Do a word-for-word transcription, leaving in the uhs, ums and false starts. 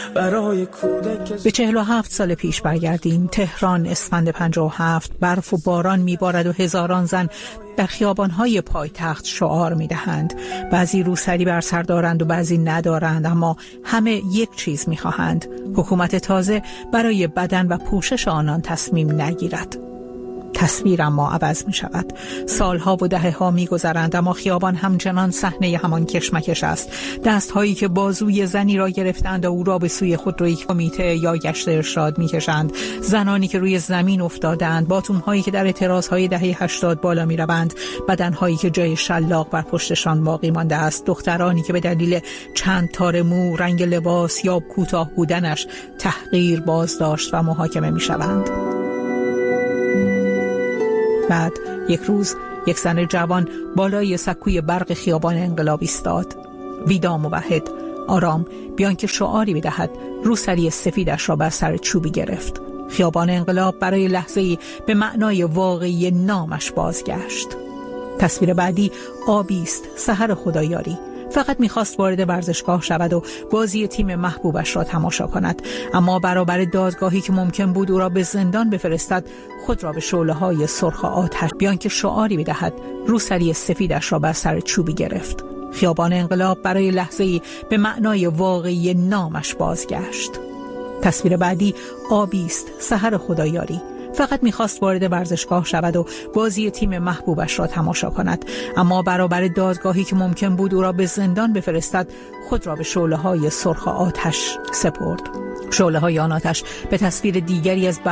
برای کودک. به چهل و هفت سال پیش برگردیم. تهران، اسفند پنجاه و هفت. برف و باران میبارد و هزاران زن در خیابان‌های پایتخت شعار می‌دهند. بعضی روسری بر سر دارند و بعضی ندارند، اما همه یک چیز می‌خواهند: حکومت تازه برای بدن و پوشش آنان تصمیم نگیرد. تصویر اما عوض می شود. سالها و دهه ها می گذرند، اما خیابان همچنان صحنه همان کشمکش است. دست هایی که بازوی زنی را گرفتند و او را به سوی خود روی کمیته یا گشت ارشاد می کشند. زنانی که روی زمین افتادند، باتوم هایی که در اعتراض های دهه هشتاد بالا می روند، بدن هایی که جای شلاق بر پشتشان باقی مانده است، دخترانی که به دلیل چند تار مو، رنگ لباس یا کوتاه بودنش تحقیر، بازداشت و محاکمه می شوند. بعد یک روز یک زن جوان بالای سکوی برق خیابان انقلاب ایستاد، ویدام و وحد، آرام، بیان که شعاری بدهد، روسری سفیدش را بر سر چوبی گرفت. خیابان انقلاب برای لحظه‌ای به معنای واقعی نامش بازگشت. تصویر بعدی آبی است، سحر خدایاری. فقط میخواست وارد ورزشگاه شود و بازی تیم محبوبش را تماشا کند، اما برابر دادگاهی که ممکن بود او را به زندان بفرستد، خود را به شعله‌های سرخ آتش، بیان که شعاری بدهد، روسری سفیدش را بر سر چوبی گرفت. خیابان انقلاب برای لحظه‌ای به معنای واقعی نامش بازگشت. تصویر بعدی آبی است، سحر خدایاری. فقط میخواست وارد ورزشگاه شود و بازی تیم محبوبش را تماشا کند، اما برابر دادگاهی که ممکن بود او را به زندان بفرستد، خود را به شعله‌های سرخ آتش سپرد. شعله‌های آن آتش به تصویر دیگری از